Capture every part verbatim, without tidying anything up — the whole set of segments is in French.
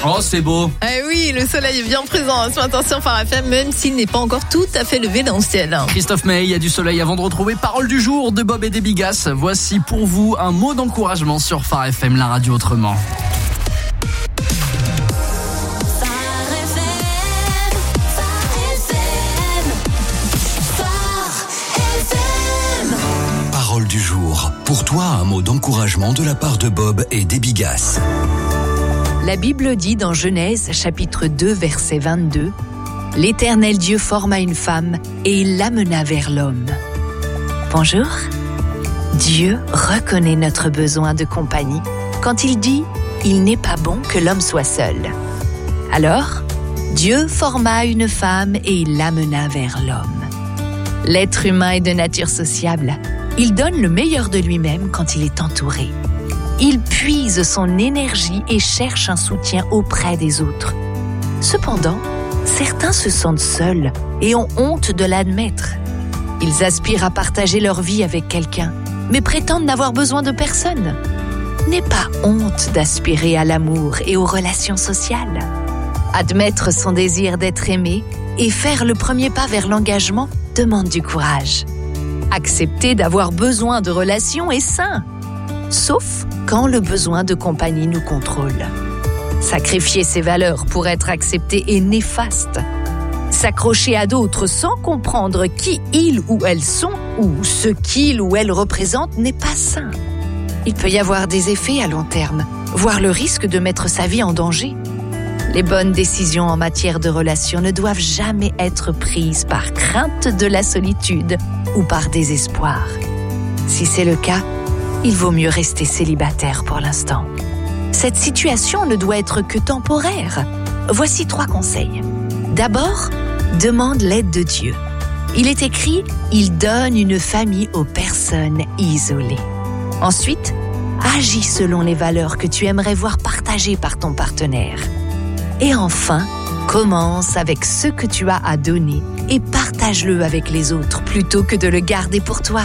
Oh, c'est beau. Eh oui, le soleil est bien présent ce matin sur Phare F M, même s'il n'est pas encore tout à fait levé dans le ciel. Christophe May, il y a du soleil avant de retrouver Parole du jour de Bob et des Bigas. Voici pour vous un mot d'encouragement sur Phare F M, la radio autrement. Parole du jour. Pour toi, un mot d'encouragement de la part de Bob et des Bigas. La Bible dit dans Genèse, chapitre deux, verset vingt-deux, « L'Éternel Dieu forma une femme et il l'amena vers l'homme. » Bonjour. Dieu reconnaît notre besoin de compagnie quand il dit « Il n'est pas bon que l'homme soit seul. » Alors, Dieu forma une femme et il l'amena vers l'homme. L'être humain est de nature sociable. Il donne le meilleur de lui-même quand il est entouré. Il puise son énergie et cherche un soutien auprès des autres. Cependant, certains se sentent seuls et ont honte de l'admettre. Ils aspirent à partager leur vie avec quelqu'un, mais prétendent n'avoir besoin de personne. N'aie pas honte d'aspirer à l'amour et aux relations sociales. Admettre son désir d'être aimé et faire le premier pas vers l'engagement demande du courage. Accepter d'avoir besoin de relations est sain, sauf quand le besoin de compagnie nous contrôle. Sacrifier ses valeurs pour être accepté est néfaste. S'accrocher à d'autres sans comprendre qui ils ou elles sont ou ce qu'ils ou elles représentent n'est pas sain. Il peut y avoir des effets à long terme, voire le risque de mettre sa vie en danger. Les bonnes décisions en matière de relations ne doivent jamais être prises par crainte de la solitude ou par désespoir. Si c'est le cas, il vaut mieux rester célibataire pour l'instant. Cette situation ne doit être que temporaire. Voici trois conseils. D'abord, demande l'aide de Dieu. Il est écrit « Il donne une famille aux personnes isolées ». Ensuite, agis selon les valeurs que tu aimerais voir partagées par ton partenaire. Et enfin, commence avec ce que tu as à donner et partage-le avec les autres plutôt que de le garder pour toi.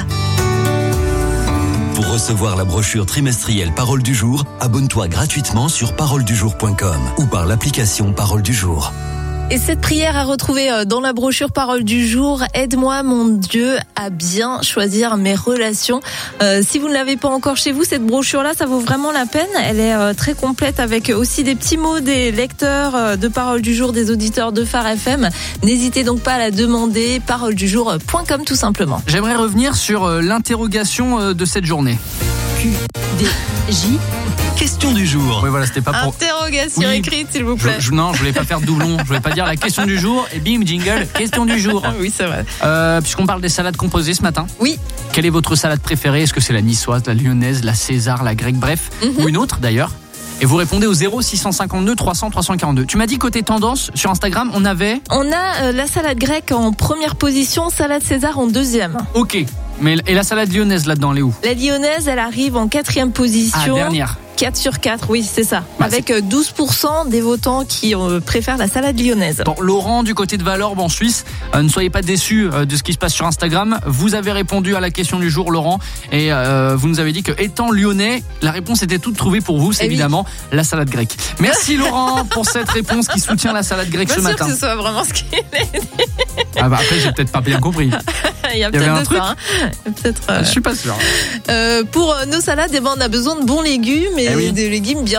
Pour recevoir la brochure trimestrielle Parole du jour, abonne-toi gratuitement sur parole du jour point com ou par l'application Parole du jour. Et cette prière à retrouver dans la brochure Parole du jour, aide-moi mon Dieu à bien choisir mes relations. Euh, si vous ne l'avez pas encore chez vous, cette brochure-là, ça vaut vraiment la peine. Elle est euh, très complète avec aussi des petits mots des lecteurs euh, de Parole du jour, des auditeurs de Phare F M. N'hésitez donc pas à la demander, parole du jour point com tout simplement. J'aimerais revenir sur euh, l'interrogation euh, de cette journée. Q D J Question du jour. Oui, voilà, c'était pas pour... Interrogation Oui. écrite, s'il vous plaît. Je, je, non, je voulais pas faire doublon. Je voulais pas dire la question du jour et bim, jingle, question du jour. Ah oui, c'est vrai. Euh, puisqu'on parle des salades composées ce matin. Oui. Quelle est votre salade préférée? Est-ce que c'est la niçoise, la lyonnaise, la César, la grecque, bref, mm-hmm. ou une autre d'ailleurs? Et vous répondez au zéro six cent cinquante-deux trois cents trois cent quarante-deux. Tu m'as dit côté tendance, sur Instagram, on avait... On a euh, la salade grecque en première position, salade César en deuxième. Ok. Mais, et la salade lyonnaise là-dedans, elle est où? La lyonnaise, elle arrive en quatrième position. Ah, dernière. quatre sur quatre, oui, c'est ça. Bah, Avec c'est... douze pour cent des votants qui euh, préfèrent la salade lyonnaise. Bon, Laurent, du côté de Valorbe en Suisse, euh, ne soyez pas déçus euh, de ce qui se passe sur Instagram. Vous avez répondu à la question du jour, Laurent, et euh, vous nous avez dit que, étant lyonnais, la réponse était toute trouvée pour vous, c'est eh évidemment oui. la salade grecque. Merci Laurent pour cette réponse qui soutient la salade grecque pas ce sûr matin. Que ce soit vraiment ce qu'il est dit. Ah bah après, j'ai peut-être pas bien compris. Il y a peut-être de ça. Hein. Peut-être. Euh... Je suis pas sûr. Euh, pour nos salades, eh ben, on a besoin de bons légumes et eh oui. des légumes bien